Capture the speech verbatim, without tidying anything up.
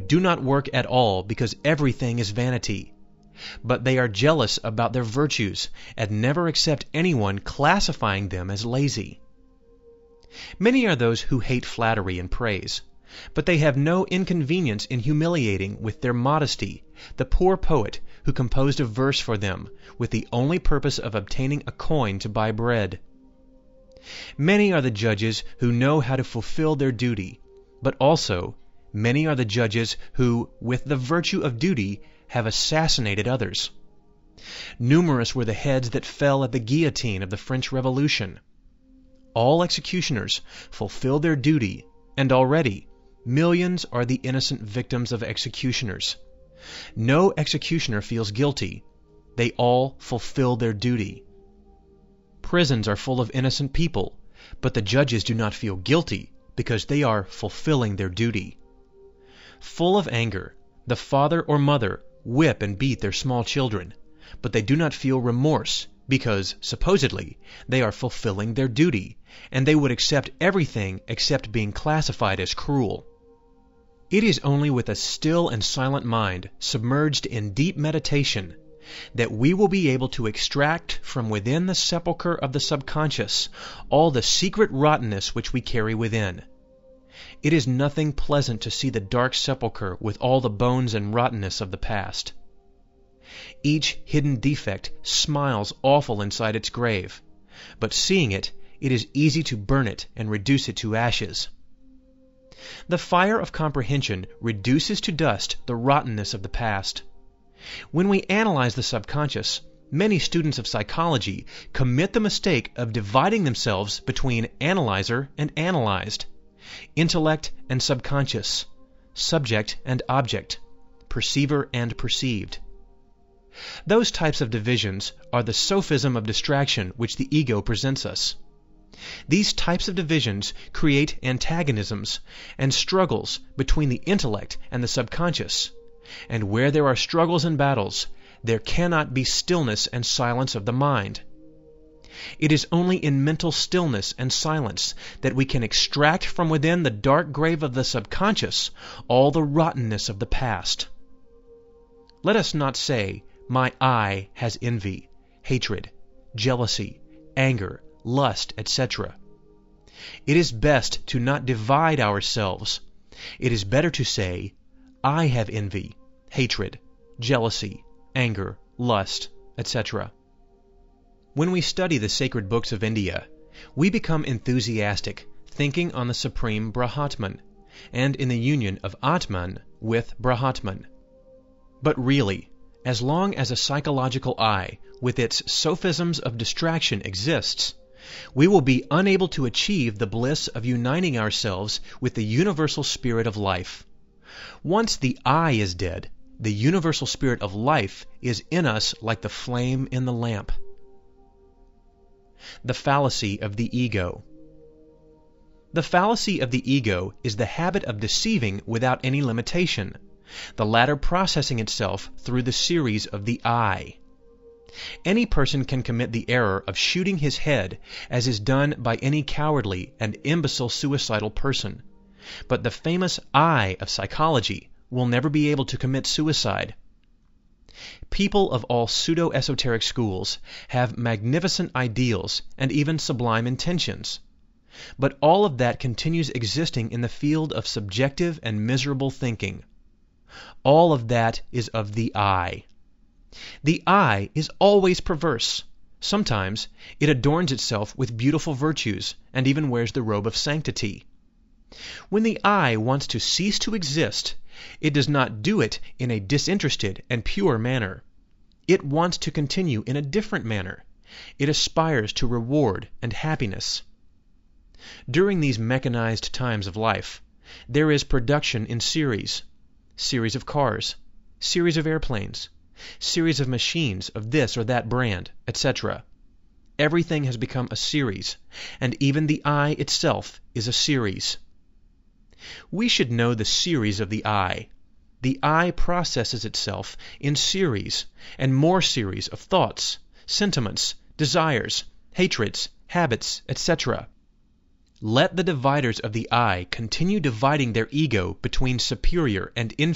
do not work at all because everything is vanity. But they are jealous about their virtues and never accept anyone classifying them as lazy. Many are those who hate flattery and praise, but they have no inconvenience in humiliating with their modesty the poor poet who composed a verse for them with the only purpose of obtaining a coin to buy bread. Many are the judges who know how to fulfill their duty, but also many are the judges who, with the virtue of duty, have assassinated others. Numerous were the heads that fell at the guillotine of the French Revolution. All executioners fulfill their duty, and already millions are the innocent victims of executioners. No executioner feels guilty. They all fulfill their duty. Prisons are full of innocent people, but the judges do not feel guilty because they are fulfilling their duty. Full of anger, the father or mother whip and beat their small children, but they do not feel remorse because, supposedly, they are fulfilling their duty, and they would accept everything except being classified as cruel. It is only with a still and silent mind, submerged in deep meditation, that we will be able to extract from within the sepulchre of the subconscious all the secret rottenness which we carry within. It is nothing pleasant to see the dark sepulchre with all the bones and rottenness of the past. Each hidden defect smiles awful inside its grave, but seeing it, it is easy to burn it and reduce it to ashes. The fire of comprehension reduces to dust the rottenness of the past. When we analyze the subconscious, many students of psychology commit the mistake of dividing themselves between analyzer and analyzed, intellect and subconscious, subject and object, perceiver and perceived. Those types of divisions are the sophism of distraction which the ego presents us. These types of divisions create antagonisms and struggles between the intellect and the subconscious, and where there are struggles and battles, there cannot be stillness and silence of the mind. It is only in mental stillness and silence that we can extract from within the dark grave of the subconscious all the rottenness of the past. Let us not say, "My eye has envy, hatred, jealousy, anger, lust, et cetera" It is best to not divide ourselves. It is better to say, "I have envy, hatred, jealousy, anger, lust, et cetera" When we study the sacred books of India, we become enthusiastic, thinking on the supreme Brahmatman, and in the union of Atman with Brahmatman. But really, as long as a psychological eye, with its sophisms of distraction, exists, we will be unable to achieve the bliss of uniting ourselves with the universal spirit of life. Once the I is dead, the universal spirit of life is in us like the flame in the lamp. The fallacy of the ego. The fallacy of the ego is the habit of deceiving without any limitation, the latter processing itself through the series of the I. Any person can commit the error of shooting his head, as is done by any cowardly and imbecile suicidal person, but the famous I of psychology will never be able to commit suicide. People of all pseudo-esoteric schools have magnificent ideals and even sublime intentions, but all of that continues existing in the field of subjective and miserable thinking. All of that is of the I. The I is always perverse. Sometimes it adorns itself with beautiful virtues and even wears the robe of sanctity. When the I wants to cease to exist, it does not do it in a disinterested and pure manner. It wants to continue in a different manner. It aspires to reward and happiness. During these mechanized times of life, there is production in series, series of cars, series of airplanes, series of machines of this or that brand, et cetera. Everything has become a series, and even the I itself is a series. We should know the series of the I. The I processes itself in series and more series of thoughts, sentiments, desires, hatreds, habits, et cetera. Let the dividers of the I continue dividing their ego between superior and inferior